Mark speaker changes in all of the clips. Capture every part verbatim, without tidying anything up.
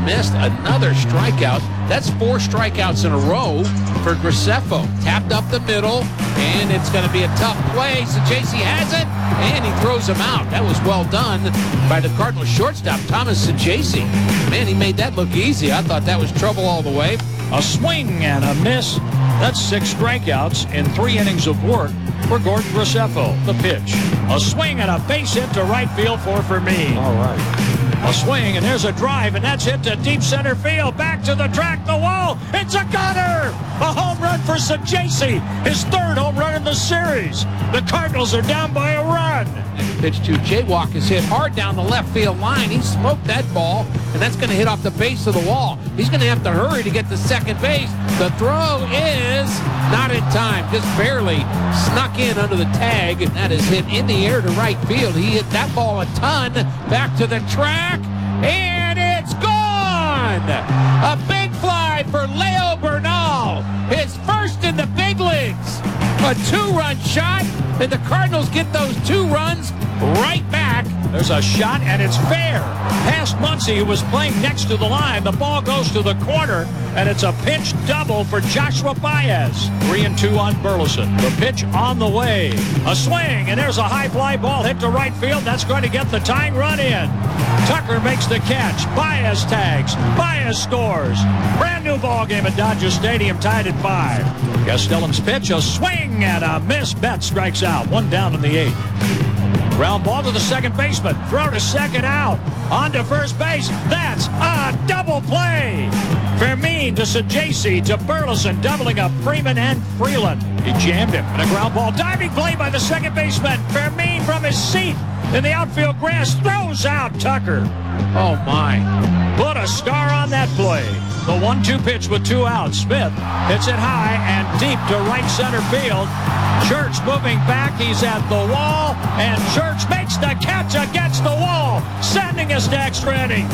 Speaker 1: missed. Another strikeout. That's four strikeouts in a row for Graceffo. Tapped up the middle, and it's going to be a tough play. Saggese has it, and he throws him out. That was well done by the Cardinals shortstop, Thomas Saggese. Man, he made that look easy. I thought that was trouble all the way.
Speaker 2: A swing and a miss. That's six strikeouts in three innings of work for Gordon Graceffo. The pitch. A swing and a base hit to right field for Fermin.
Speaker 1: All right.
Speaker 2: A swing, and there's a drive, and that's hit to deep center field. Back to the track, the wall. It's a gunner! A home run for Saggese. His third home run in the series. The Cardinals are down by a run.
Speaker 1: And pitch to Jaywalk is hit hard down the left field line. He smoked that ball, and that's going to hit off the base of the wall. He's going to have to hurry to get to second base. The throw is not in time, just barely snuck in under the tag, and that is hit in the air to right field. He hit that ball a ton. Back to the track, and it's gone! A big fly for Leo Bernal, his first in the big leagues. A two-run shot, and the Cardinals get those two runs right back.
Speaker 2: There's a shot, and it's fair. Past Muncy, who was playing next to the line. The ball goes to the corner, and it's a pinch double for Joshua Baez. Three and two on Burleson. The pitch on the way. A swing, and there's a high fly ball hit to right field. That's going to get the tying run in. Tucker makes the catch. Baez tags. Baez scores. Brand new ball game at Dodger Stadium, tied at five. Castellan's pitch, a swing and a miss. Betts strikes out. One down in the eighth. Ground ball to the second baseman. Throw to second out. On to first base. That's a double play. Fermin to Saggese to Burleson, doubling up Freeman and Freeland. He jammed him. And a ground ball. Diving play by the second baseman. Fermin from his seat in the outfield grass throws out Tucker.
Speaker 1: Oh, my.
Speaker 2: Put a star on that play. The one two pitch with two outs. Smith hits it high and deep to right center field. Church moving back. He's at the wall, and Church makes the catch against the wall, sending us to extra innings.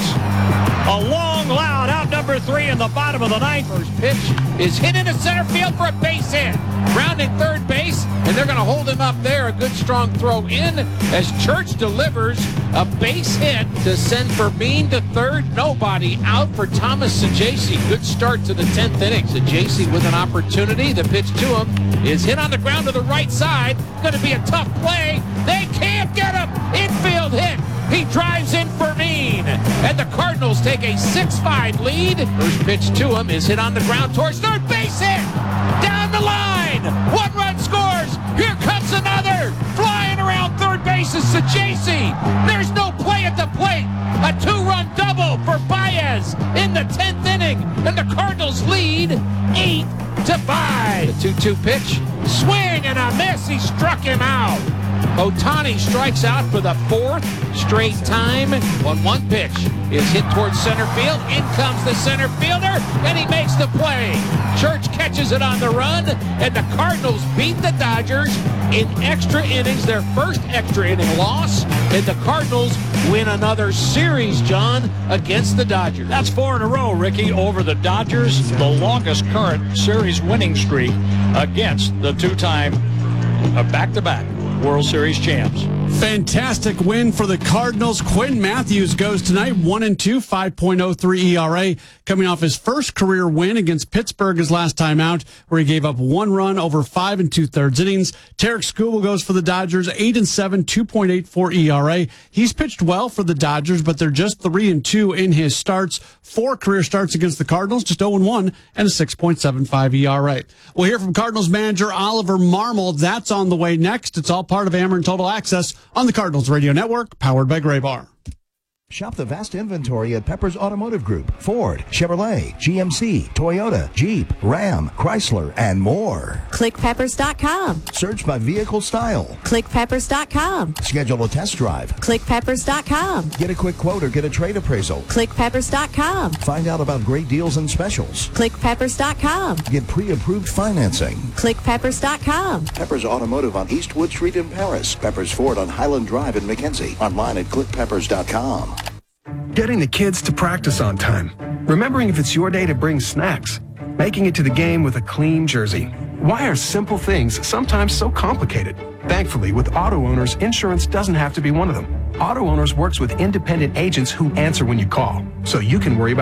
Speaker 2: A long, loud out number three in the bottom of the ninth.
Speaker 1: First pitch is hit into center field for a base hit. Rounding third base, and they're going to hold him up there. A good strong throw in as Church delivers a base hit to send Fermin to third. Nobody out for Thomas Saggese. Good start to the tenth inning. Saggese with an opportunity. The pitch to him is hit on the ground to the right side. Going to be a tough play. They can't get him. Infield hit. He drives in Fermin, and the Cardinals take a six five lead. First pitch to him is hit on the ground towards third base hit. Down the line. One run scores. Here comes another. Flying around third base is Saggese. There's no play at the plate. A two-run double for Baez in the tenth inning, and the Cardinals lead eight to five. The two two pitch. Swing and a miss. He struck him out. Ohtani strikes out for the fourth straight time. On one pitch is hit towards center field. In comes the center fielder, and he makes the play. Church catches it on the run, and the Cardinals beat the Dodgers in extra innings, their first extra inning loss, and the Cardinals win another series, John, against the Dodgers.
Speaker 2: That's four in a row, Ricky, over the Dodgers, the longest current series winning streak against the two-time uh, back-to-back World Series champs.
Speaker 3: Fantastic win for the Cardinals. Quinn Matthews goes tonight one and two, five point oh three E R A, coming off his first career win against Pittsburgh his last time out, where he gave up one run over five and two thirds innings. Tarek Skubal goes for the Dodgers, eight and seven, two point eight four E R A. He's pitched well for the Dodgers, but they're just three and two in his starts. Four career starts against the Cardinals, just oh and one, and a six point seven five E R A. We'll hear from Cardinals manager Oliver Marmol. That's on the way next. It's all part of Ameren Total Access on the Cardinals Radio Network, powered by Graybar.
Speaker 4: Shop the vast inventory at Pepper's Automotive Group. Ford, Chevrolet, G M C, Toyota, Jeep, Ram, Chrysler, and more.
Speaker 5: Click Peppers dot com.
Speaker 4: Search by vehicle style.
Speaker 5: Click Peppers dot com.
Speaker 4: Schedule a test drive.
Speaker 5: Click Peppers dot com.
Speaker 4: Get a quick quote or get a trade appraisal.
Speaker 5: Click Peppers dot com.
Speaker 4: Find out about great deals and specials.
Speaker 5: Click Peppers dot com.
Speaker 4: Get pre-approved financing.
Speaker 5: Click Peppers dot com.
Speaker 4: Peppers Automotive on Eastwood Street in Paris. Peppers Ford on Highland Drive in McKenzie. Online at click peppers dot com.
Speaker 6: Getting the kids to practice on time. Remembering if it's your day to bring snacks. Making it to the game with a clean jersey. Why are simple things sometimes so complicated? Thankfully, with Auto Owners, insurance doesn't have to be one of them. Auto Owners works with independent agents who answer when you call, so you can worry about